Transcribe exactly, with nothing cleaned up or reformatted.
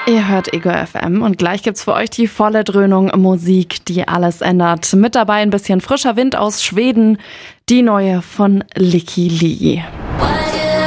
Ihr hört Ego F M und gleich gibt's für euch die volle Dröhnung Musik, die alles ändert. Mit dabei ein bisschen frischer Wind aus Schweden, die neue von Lykke Li.